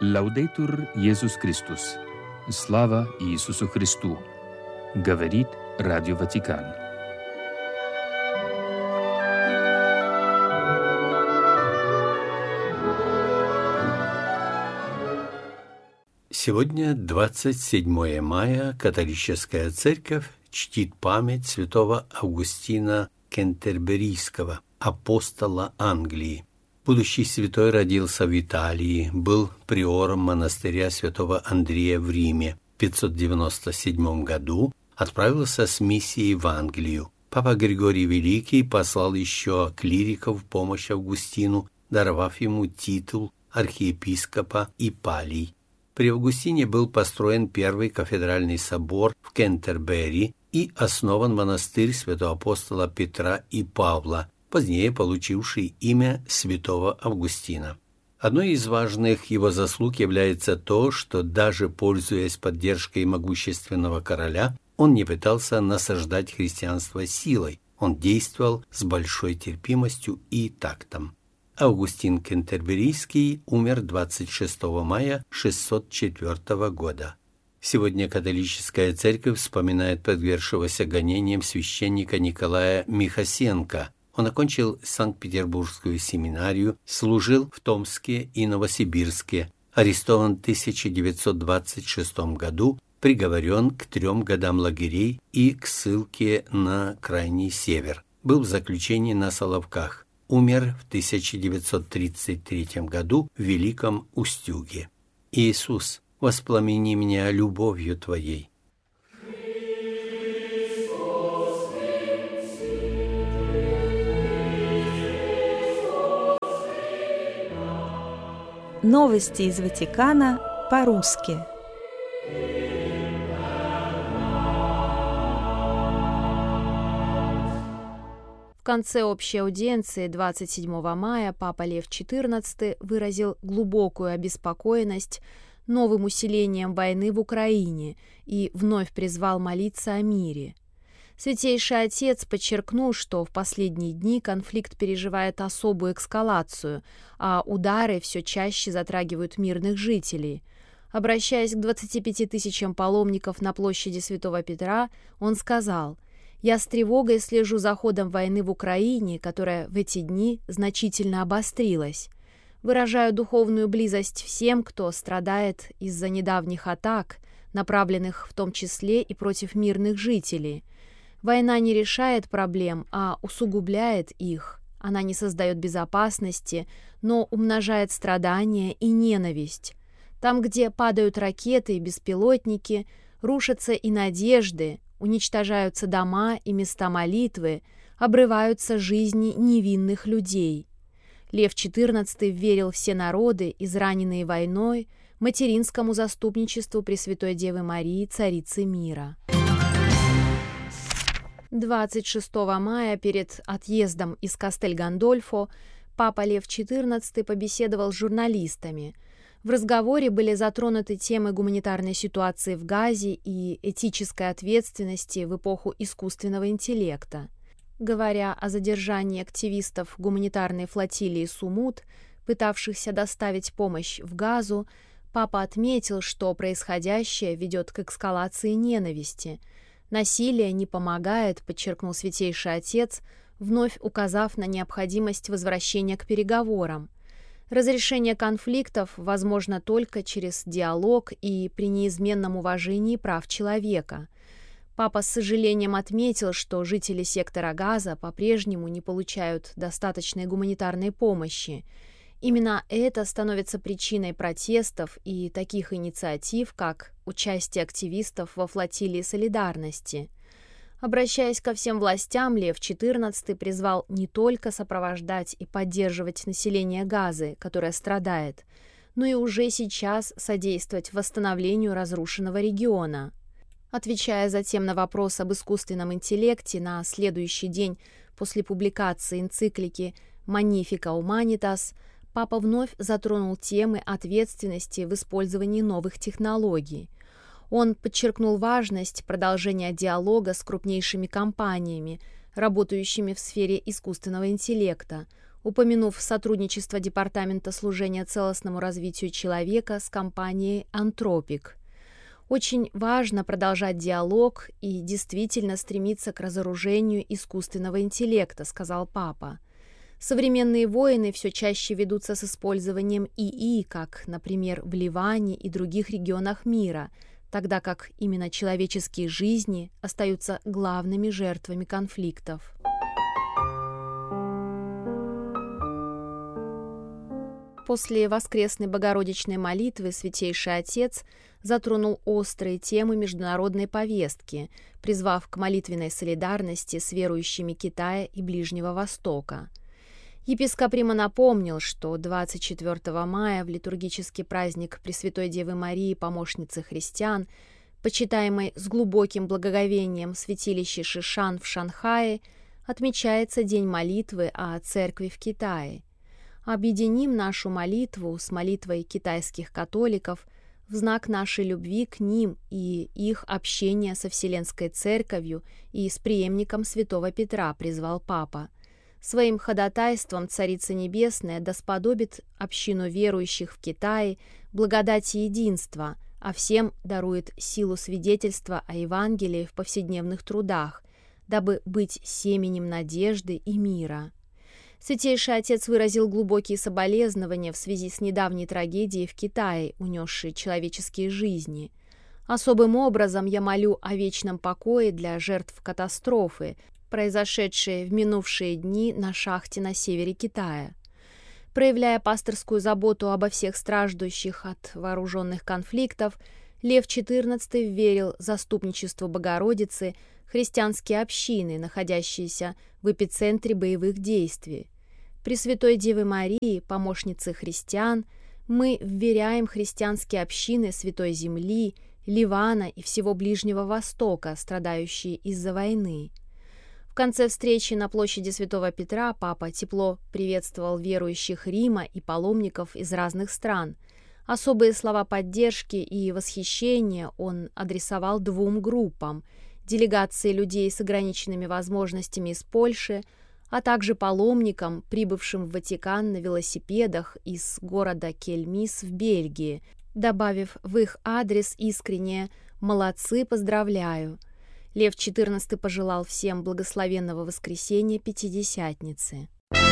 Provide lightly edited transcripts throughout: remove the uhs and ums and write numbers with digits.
Лаудейтур Иисус Христос. Слава Иисусу Христу. Говорит Радио Ватикан. Сегодня, 27 мая, католическая церковь чтит память святого Августина Кентерберийского, апостола Англии. Будущий святой родился в Италии, был приором монастыря святого Андрея в Риме. В 597 году отправился с миссией в Англию. Папа Григорий Великий послал еще клириков в помощь Августину, даровав ему титул архиепископа Ипалий. При Августине был построен первый кафедральный собор в Кентербери и основан монастырь святого апостола Петра и Павла, позднее получивший имя святого Августина. Одной из важных его заслуг является то, что даже пользуясь поддержкой могущественного короля, он не пытался насаждать христианство силой, он действовал с большой терпимостью и тактом. Августин Кентерберийский умер 26 мая 604 года. Сегодня католическая церковь вспоминает подвергшегося гонениям священника Николая Михасенко. Он окончил Санкт-Петербургскую семинарию, служил в Томске и Новосибирске, арестован в 1926 году, приговорен к 3 годам лагерей и к ссылке на крайний север. Был в заключении на Соловках. Умер в 1933 году в Великом Устюге. Иисус, воспламени меня любовью Твоей. Новости из Ватикана по-русски. В конце общей аудиенции 27 мая Папа Лев XIV выразил глубокую обеспокоенность новым усилением войны в Украине и вновь призвал молиться о мире. Святейший Отец подчеркнул, что в последние дни конфликт переживает особую эскалацию, а удары все чаще затрагивают мирных жителей. Обращаясь к 25 тысячам паломников на площади Святого Петра, он сказал: «Я с тревогой слежу за ходом войны в Украине, которая в эти дни значительно обострилась. Выражаю духовную близость всем, кто страдает из-за недавних атак, направленных в том числе и против мирных жителей. Война не решает проблем, а усугубляет их. Она не создает безопасности, но умножает страдания и ненависть. Там, где падают ракеты и беспилотники, рушатся и надежды, уничтожаются дома и места молитвы, обрываются жизни невинных людей. Лев XIV верил все народы, израненные войной, материнскому заступничеству Пресвятой Девы Марии, Царицы мира». 26 мая перед отъездом из Кастель-Гандольфо Папа Лев XIV побеседовал с журналистами. В разговоре были затронуты темы гуманитарной ситуации в Газе и этической ответственности в эпоху искусственного интеллекта. Говоря о задержании активистов гуманитарной флотилии «Сумут», пытавшихся доставить помощь в Газу, Папа отметил, что происходящее ведет к эскалации ненависти. «Насилие не помогает», — подчеркнул Святейший Отец, вновь указав на необходимость возвращения к переговорам. Разрешение конфликтов возможно только через диалог и при неизменном уважении прав человека. Папа с сожалением отметил, что жители сектора Газа по-прежнему не получают достаточной гуманитарной помощи. Именно это становится причиной протестов и таких инициатив, как участие активистов во флотилии солидарности. Обращаясь ко всем властям, Лев XIV призвал не только сопровождать и поддерживать население Газы, которое страдает, но и уже сейчас содействовать восстановлению разрушенного региона. Отвечая затем на вопрос об искусственном интеллекте на следующий день после публикации энциклики «Magnificat Humanitas», Папа вновь затронул темы ответственности в использовании новых технологий. Он подчеркнул важность продолжения диалога с крупнейшими компаниями, работающими в сфере искусственного интеллекта, упомянув сотрудничество Департамента служения целостному развитию человека с компанией «Антропик». Очень важно продолжать диалог и действительно стремиться к разоружению искусственного интеллекта, сказал папа. Современные войны все чаще ведутся с использованием ИИ, как, например, в Ливане и других регионах мира, тогда как именно человеческие жизни остаются главными жертвами конфликтов. После воскресной богородичной молитвы Святейший Отец затронул острые темы международной повестки, призвав к молитвенной солидарности с верующими Китая и Ближнего Востока. Епископ Рима напомнил, что 24 мая в литургический праздник Пресвятой Девы Марии, помощницы христиан, почитаемой с глубоким благоговением в святилище Шишан в Шанхае, отмечается День молитвы о Церкви в Китае. Объединим нашу молитву с молитвой китайских католиков в знак нашей любви к ним и их общения со Вселенской Церковью и с преемником святого Петра, призвал папа. Своим ходатайством Царица Небесная досподобит общину верующих в Китае благодати единства, а всем дарует силу свидетельства о Евангелии в повседневных трудах, дабы быть семенем надежды и мира. Святейший Отец выразил глубокие соболезнования в связи с недавней трагедией в Китае, унесшей человеческие жизни. Особым образом я молю о вечном покое для жертв катастрофы, произошедшей в минувшие дни на шахте на севере Китая. Проявляя пасторскую заботу обо всех страждущих от вооруженных конфликтов, Лев XIV верил заступничеству Богородицы христианские общины, находящиеся в эпицентре боевых действий. Пресвятой Девы Марии, помощницы христиан, мы вверяем христианские общины Святой Земли, Ливана и всего Ближнего Востока, страдающие из-за войны. В конце встречи на площади Святого Петра папа тепло приветствовал верующих Рима и паломников из разных стран. Особые слова поддержки и восхищения он адресовал двум группам – делегации людей с ограниченными возможностями из Польши, а также паломникам, прибывшим в Ватикан на велосипедах из города Кельмис в Бельгии, добавив в их адрес искреннее «молодцы, поздравляю». Лев XIV пожелал всем благословенного воскресения Пятидесятницы.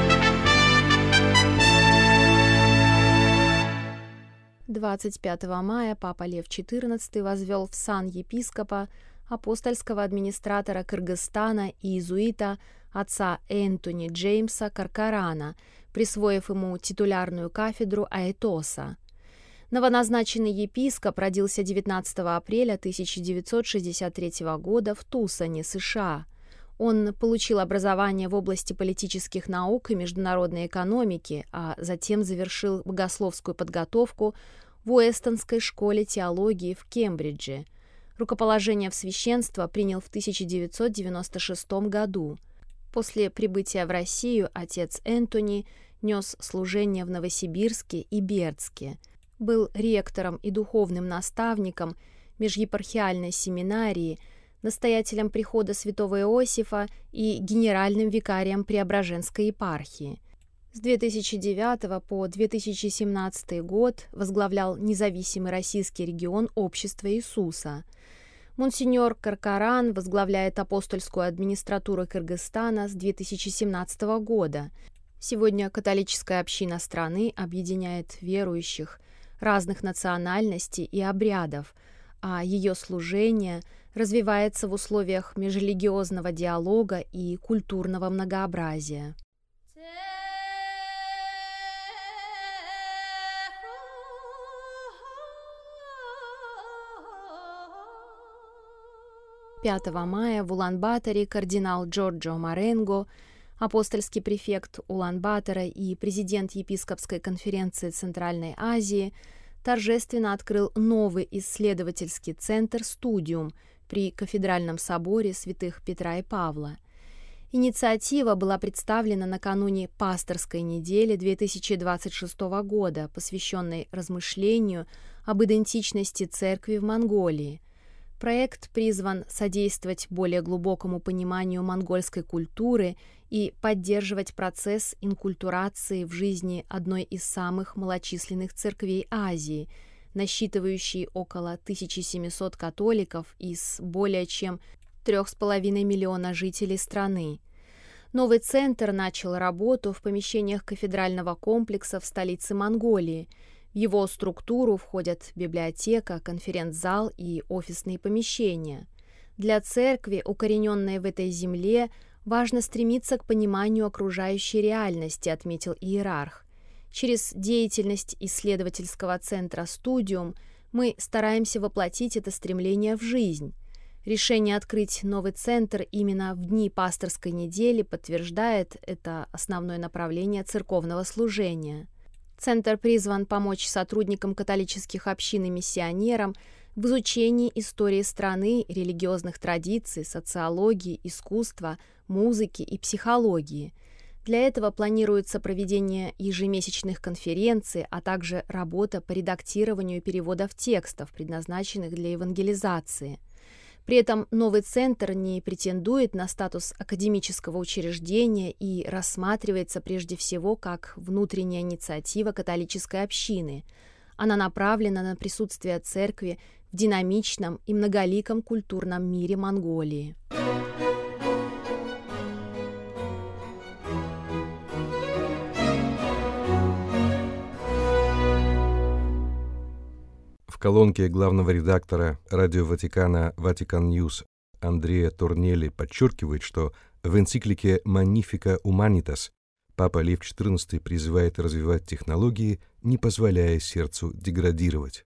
— 25 мая папа Лев XIV возвел в сан епископа апостольского администратора Кыргызстана и иезуита отца Энтони Джеймса Каркарана, присвоив ему титулярную кафедру аэтоса. Новоназначенный епископ родился 19 апреля 1963 года в Тусоне, США. Он получил образование в области политических наук и международной экономики, а затем завершил богословскую подготовку в Уэстонской школе теологии в Кембридже. Рукоположение в священство принял в 1996 году. После прибытия в Россию отец Энтони нес служение в Новосибирске и Бердске, был ректором и духовным наставником межепархиальной семинарии, настоятелем прихода святого Иосифа и генеральным викарием Преображенской епархии. С 2009 по 2017 год возглавлял независимый российский регион Общества Иисуса. Монсеньор Каркаран возглавляет апостольскую администратуру Кыргызстана с 2017 года. Сегодня католическая община страны объединяет верующих разных национальностей и обрядов, а ее служение развивается в условиях межрелигиозного диалога и культурного многообразия. 5 мая в Улан-Баторе кардинал Джорджо Маренго, апостольский префект Улан-Батора и президент епископской конференции Центральной Азии, торжественно открыл новый исследовательский центр «Студиум» при Кафедральном соборе святых Петра и Павла. Инициатива была представлена накануне Пасторской недели 2026 года, посвященной размышлению об идентичности церкви в Монголии. Проект призван содействовать более глубокому пониманию монгольской культуры и поддерживать процесс инкультурации в жизни одной из самых малочисленных церквей Азии, насчитывающей около 1700 католиков из более чем 3,5 миллиона жителей страны. Новый центр начал работу в помещениях кафедрального комплекса в столице Монголии. В его структуру входят библиотека, конференц-зал и офисные помещения. Для церкви, укорененной в этой земле, важно стремиться к пониманию окружающей реальности, отметил иерарх. Через деятельность исследовательского центра «Студиум» мы стараемся воплотить это стремление в жизнь. Решение открыть новый центр именно в дни пасторской недели подтверждает это основное направление церковного служения. Центр призван помочь сотрудникам католических общин и миссионерам в изучении истории страны, религиозных традиций, социологии, искусства, музыки и психологии. Для этого планируется проведение ежемесячных конференций, а также работа по редактированию переводов текстов, предназначенных для евангелизации. При этом новый центр не претендует на статус академического учреждения и рассматривается прежде всего как внутренняя инициатива католической общины. Она направлена на присутствие церкви в динамичном и многоликом культурном мире Монголии. В колонке главного редактора Радио Ватикана «Ватикан Ньюс» Андреа Торнелли подчеркивает, что в энциклике «Magnificat Humanitas» Папа Лев XIV призывает развивать технологии, не позволяя сердцу деградировать.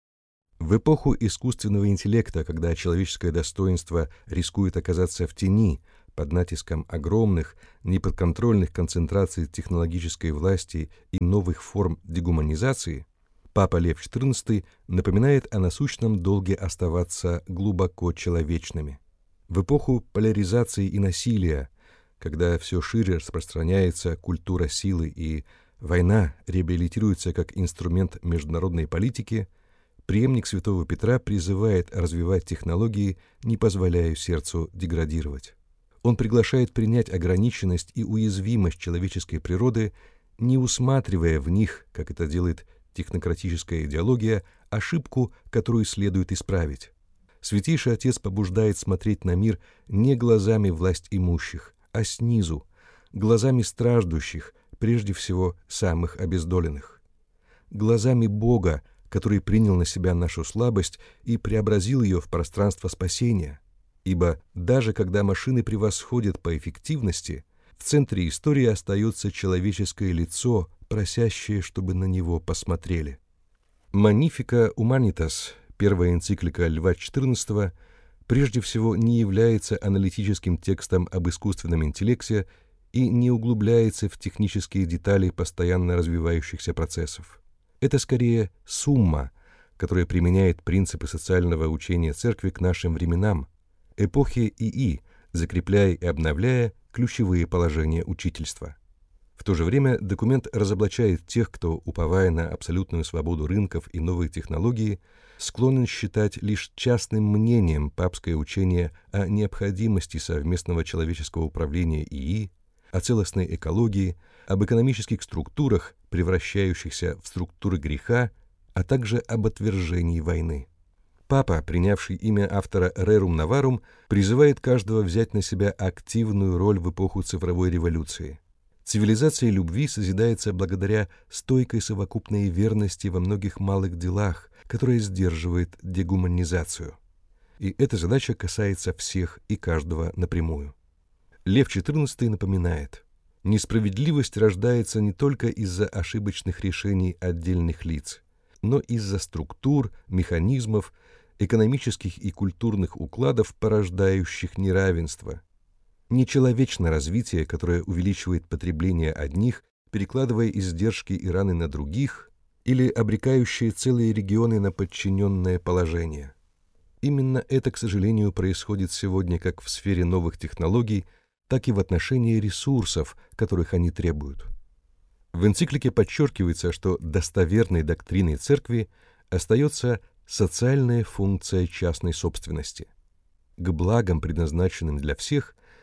В эпоху искусственного интеллекта, когда человеческое достоинство рискует оказаться в тени под натиском огромных, неподконтрольных концентраций технологической власти и новых форм дегуманизации, Папа Лев XIV напоминает о насущном долге оставаться глубоко человечными. В эпоху поляризации и насилия, когда все шире распространяется культура силы и война реабилитируется как инструмент международной политики, преемник святого Петра призывает развивать технологии, не позволяя сердцу деградировать. Он приглашает принять ограниченность и уязвимость человеческой природы, не усматривая в них, как это делает технократическая идеология, ошибку, которую следует исправить. Святейший Отец побуждает смотреть на мир не глазами власть имущих, а снизу, глазами страждущих, прежде всего самых обездоленных. Глазами Бога, который принял на себя нашу слабость и преобразил ее в пространство спасения. Ибо даже когда машины превосходят по эффективности, в центре истории остается человеческое лицо, просящее, чтобы на него посмотрели. «Magnificat Humanitas», первая энциклика Льва XIV, прежде всего не является аналитическим текстом об искусственном интеллекте и не углубляется в технические детали постоянно развивающихся процессов. Это скорее сумма, которая применяет принципы социального учения Церкви к нашим временам, эпохе ИИ, закрепляя и обновляя ключевые положения учительства. В то же время документ разоблачает тех, кто, уповая на абсолютную свободу рынков и новые технологии, склонен считать лишь частным мнением папское учение о необходимости совместного человеческого управления ИИ, о целостной экологии, об экономических структурах, превращающихся в структуры греха, а также об отвержении войны. Папа, принявший имя автора «Rerum Novarum», призывает каждого взять на себя активную роль в эпоху цифровой революции. Цивилизация любви созидается благодаря стойкой совокупной верности во многих малых делах, которая сдерживает дегуманизацию. И эта задача касается всех и каждого напрямую. Лев XIV напоминает: несправедливость рождается не только из-за ошибочных решений отдельных лиц, но из-за структур, механизмов, экономических и культурных укладов, порождающих неравенство. Нечеловечно развитие, которое увеличивает потребление одних, перекладывая издержки и раны на других, или обрекающее целые регионы на подчиненное положение. Именно это, к сожалению, происходит сегодня как в сфере новых технологий, так и в отношении ресурсов, которых они требуют. В энциклике подчеркивается, что достоверной доктриной Церкви остается социальная функция частной собственности. К благам, предназначенным для всех,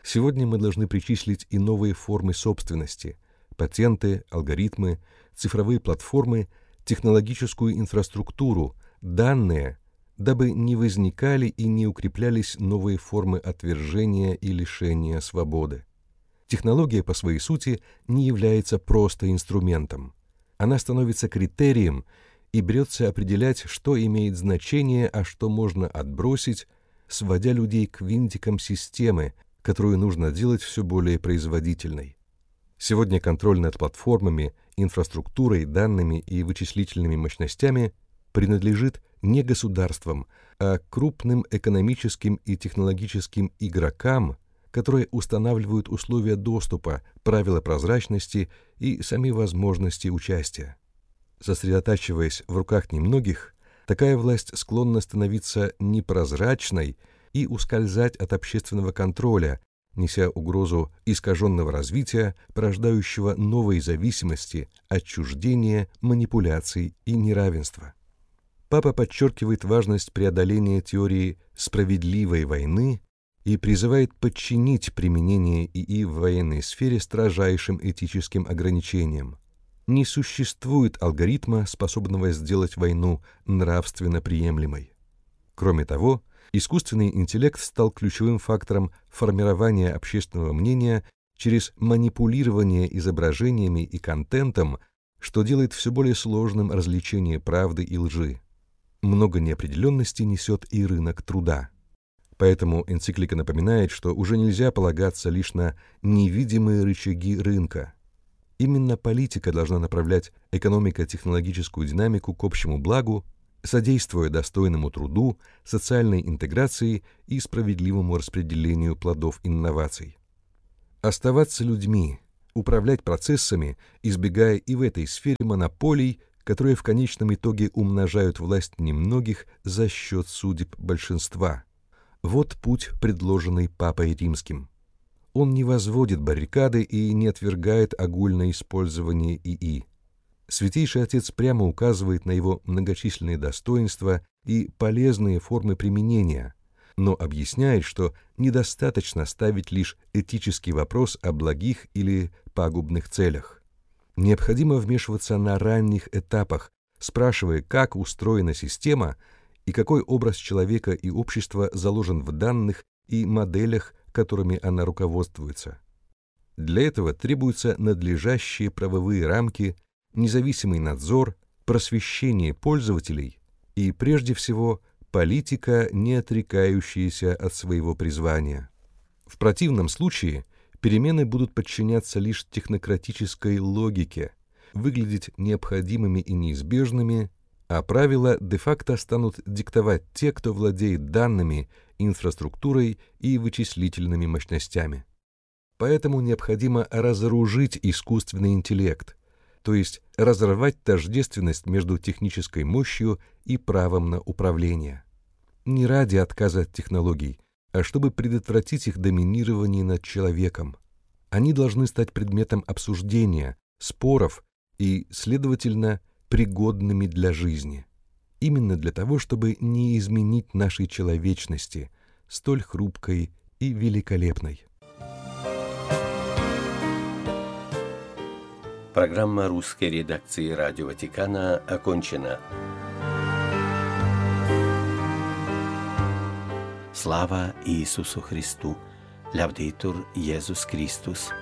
Сегодня мы должны причислить и новые формы собственности – патенты, алгоритмы, цифровые платформы, технологическую инфраструктуру, данные, дабы не возникали и не укреплялись новые формы отвержения и лишения свободы. Технология по своей сути не является просто инструментом. Она становится критерием и берется определять, что имеет значение, а что можно отбросить, сводя людей к винтикам системы, которую нужно делать все более производительной. Сегодня контроль над платформами, инфраструктурой, данными и вычислительными мощностями принадлежит не государствам, а крупным экономическим и технологическим игрокам, которые устанавливают условия доступа, правила прозрачности и сами возможности участия. Сосредотачиваясь в руках немногих, такая власть склонна становиться непрозрачной и ускользать от общественного контроля, неся угрозу искаженного развития, порождающего новые зависимости, отчуждения, манипуляций и неравенства. Папа подчеркивает важность преодоления теории справедливой войны и призывает подчинить применение ИИ в военной сфере строжайшим этическим ограничениям. Не существует алгоритма, способного сделать войну нравственно приемлемой. Кроме того, искусственный интеллект стал ключевым фактором формирования общественного мнения через манипулирование изображениями и контентом, что делает все более сложным различение правды и лжи. Много неопределенности несет и рынок труда. Поэтому энциклика напоминает, что уже нельзя полагаться лишь на невидимые рычаги рынка. Именно политика должна направлять экономико-технологическую динамику к общему благу, содействуя достойному труду, социальной интеграции и справедливому распределению плодов инноваций. Оставаться людьми, управлять процессами, избегая и в этой сфере монополий, которые в конечном итоге умножают власть немногих за счет судеб большинства. Вот путь, предложенный Папой Римским. Он не возводит баррикады и не отвергает огульное использование ИИ. Святейший Отец прямо указывает на его многочисленные достоинства и полезные формы применения, но объясняет, что недостаточно ставить лишь этический вопрос о благих или пагубных целях. Необходимо вмешиваться на ранних этапах, спрашивая, как устроена система и какой образ человека и общества заложен в данных и моделях, которыми она руководствуется. Для этого требуются надлежащие правовые рамки, независимый надзор, просвещение пользователей и, прежде всего, политика, не отрекающаяся от своего призвания. В противном случае перемены будут подчиняться лишь технократической логике, выглядеть необходимыми и неизбежными, а правила де-факто станут диктовать те, кто владеет данными, инфраструктурой и вычислительными мощностями. Поэтому необходимо разоружить искусственный интеллект, то есть разорвать тождественность между технической мощью и правом на управление. Не ради отказа от технологий, а чтобы предотвратить их доминирование над человеком. Они должны стать предметом обсуждения, споров и, следовательно, пригодными для жизни. Именно для того, чтобы не изменить нашей человечности, столь хрупкой и великолепной. Программа русской редакции Радио Ватикана окончена. Слава Иисусу Христу! Лявдейтур Иисус Христос!